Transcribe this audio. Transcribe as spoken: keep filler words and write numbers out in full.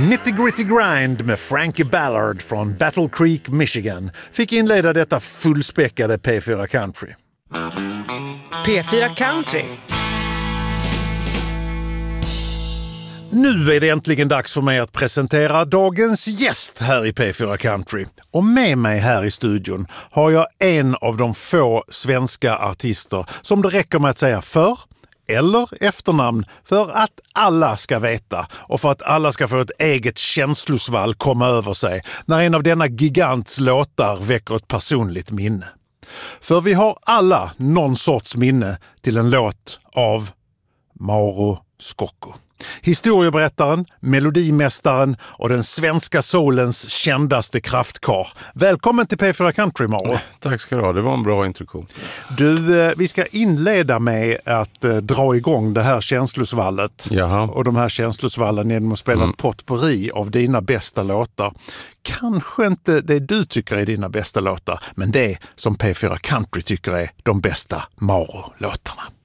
Nitty Gritty Grind med Frankie Ballard från Battle Creek, Michigan fick inleda detta fullspäckade P fyra Country. P fyra Country. Nu är det äntligen dags för mig att presentera dagens gäst här i P fyra Country. Och med mig här i studion har jag en av de få svenska artister som det räcker med att säga för eller efternamn för att alla ska veta och för att alla ska få ett eget känslosvall komma över sig när en av denna gigants låtar väcker ett personligt minne. För vi har alla någon sorts minne till en låt av Mauro Scocco. Historieberättaren, melodimästaren och den svenska soulens kändaste kraftkar. Välkommen till P fyra Country, Mauro. Tack ska du ha, det var en bra introduktion. Du, vi ska inleda med att eh, dra igång det här känslosvallet. Jaha. Och de här känslosvallen genom att spela Mm. ett potpourri av dina bästa låtar. Kanske inte det du tycker är dina bästa låtar, men det som P fyra Country tycker är de bästa Mauro-låtarna.